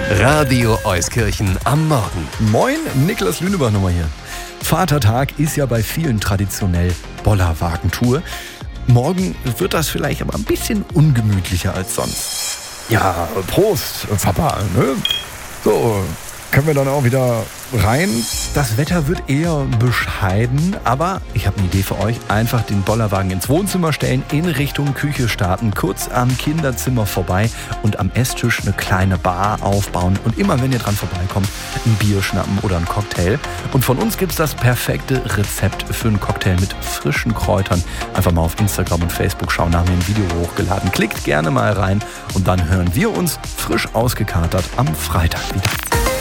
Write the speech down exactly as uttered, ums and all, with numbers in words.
Radio Euskirchen am Morgen. Moin, Niklas Lünebach nochmal hier. Vatertag ist ja bei vielen traditionell Bollerwagentour. Morgen wird das vielleicht aber ein bisschen ungemütlicher als sonst. Ja, Prost, Papa. Ne? So, können wir dann auch wieder rein. Das Wetter wird eher bescheiden, aber ich habe eine Idee für euch. Einfach den Bollerwagen ins Wohnzimmer stellen, in Richtung Küche starten, kurz am Kinderzimmer vorbei und am Esstisch eine kleine Bar aufbauen. Und immer, wenn ihr dran vorbeikommt, ein Bier schnappen oder ein Cocktail. Und von uns gibt es das perfekte Rezept für einen Cocktail mit frischen Kräutern. Einfach mal auf Instagram und Facebook schauen, haben wir ein Video hochgeladen. Klickt gerne mal rein und dann hören wir uns frisch ausgekatert am Freitag wieder.